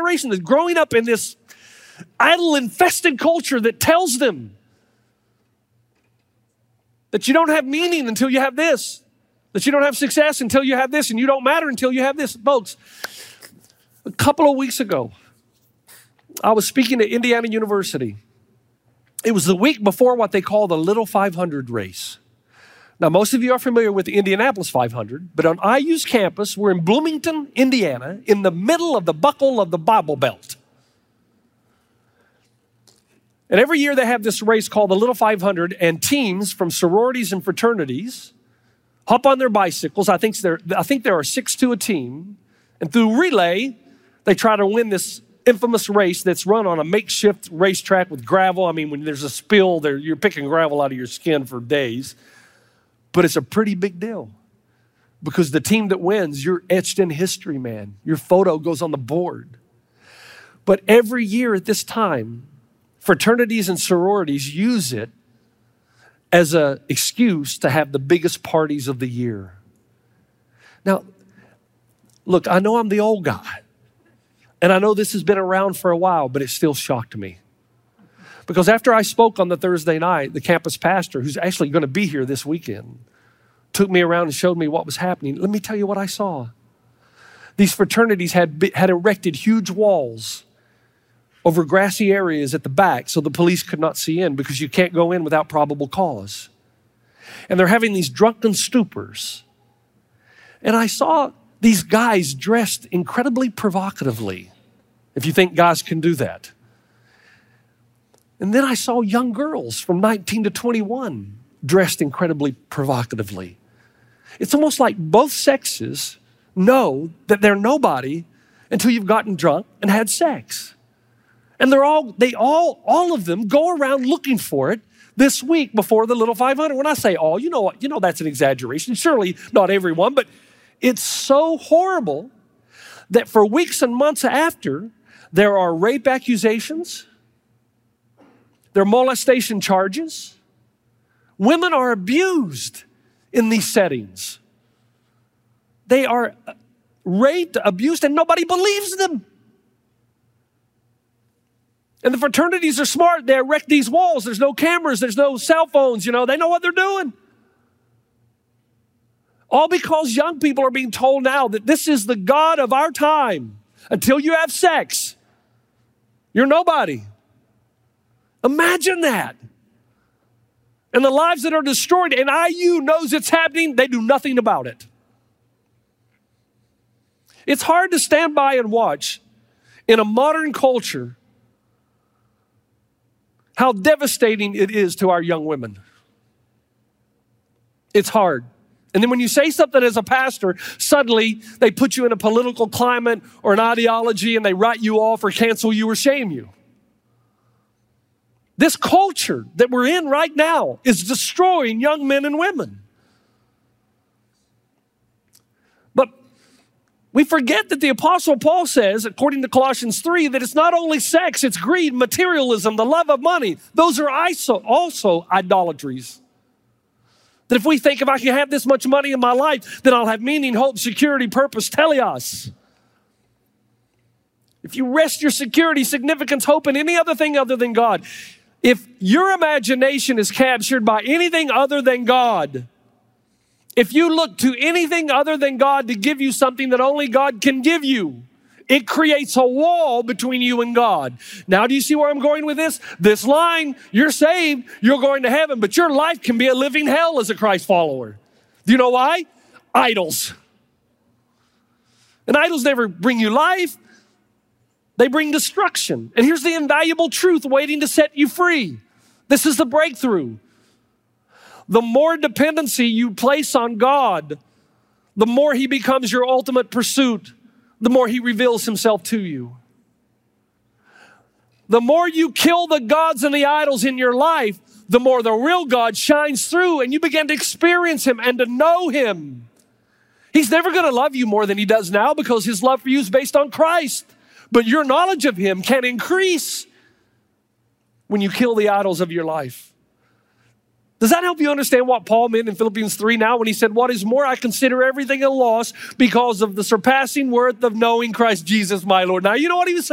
generation that's growing up in this idol-infested culture that tells them that you don't have meaning until you have this, that you don't have success until you have this, and you don't matter until you have this. Folks, a couple of weeks ago, I was speaking at Indiana University. It was the week before what they call the Little 500 race. Now, most of you are familiar with the Indianapolis 500, but on IU's campus, we're in Bloomington, Indiana, in the middle of the buckle of the Bible Belt. And every year they have this race called the Little 500, and teams from sororities and fraternities hop on their bicycles. I think there are 6 to a team. And through relay, they try to win this infamous race that's run on a makeshift racetrack with gravel. I mean, when there's a spill, you're picking gravel out of your skin for days. But it's a pretty big deal because the team that wins, you're etched in history, man. Your photo goes on the board. But every year at this time, fraternities and sororities use it as an excuse to have the biggest parties of the year. Now, look, I know I'm the old guy, and I know this has been around for a while, but it still shocked me. Because after I spoke on the Thursday night, the campus pastor, who's actually going to be here this weekend, took me around and showed me what was happening. Let me tell you what I saw. These fraternities had erected huge walls over grassy areas at the back so the police could not see in because you can't go in without probable cause. And they're having these drunken stupors. And I saw these guys dressed incredibly provocatively, if you think guys can do that. And then I saw young girls from 19 to 21 dressed incredibly provocatively. It's almost like both sexes know that they're nobody until you've gotten drunk and had sex. And all of them go around looking for it this week before the Little 500. When I say all, you know that's an exaggeration. Surely not everyone, but it's so horrible that for weeks and months after, there are rape accusations, there are molestation charges. Women are abused in these settings. They are raped, abused, and nobody believes them. And the fraternities are smart. They erect these walls. There's no cameras. There's no cell phones. They know what they're doing. All because young people are being told now that this is the God of our time. Until you have sex, you're nobody. Imagine that. And the lives that are destroyed, and IU knows it's happening, they do nothing about it. It's hard to stand by and watch in a modern culture how devastating it is to our young women. It's hard. And then when you say something as a pastor, suddenly they put you in a political climate or an ideology and they write you off or cancel you or shame you. This culture that we're in right now is destroying young men and women. But we forget that the Apostle Paul says, according to Colossians 3, that it's not only sex, it's greed, materialism, the love of money. Those are also idolatries. That if we think if I can have this much money in my life, then I'll have meaning, hope, security, purpose, teleos. If you rest your security, significance, hope in any other thing other than God, if your imagination is captured by anything other than God, if you look to anything other than God to give you something that only God can give you, it creates a wall between you and God. Now, do you see where I'm going with this? This line, you're saved, you're going to heaven, but your life can be a living hell as a Christ follower. Do you know why? Idols. And idols never bring you life. They bring destruction. And here's the invaluable truth waiting to set you free. This is the breakthrough. The more dependency you place on God, the more He becomes your ultimate pursuit, the more He reveals Himself to you. The more you kill the gods and the idols in your life, the more the real God shines through and you begin to experience Him and to know Him. He's never going to love you more than He does now because His love for you is based on Christ. But your knowledge of Him can increase when you kill the idols of your life. Does that help you understand what Paul meant in Philippians 3 now when he said, what is more, I consider everything a loss because of the surpassing worth of knowing Christ Jesus my Lord. Now, you know what he was saying?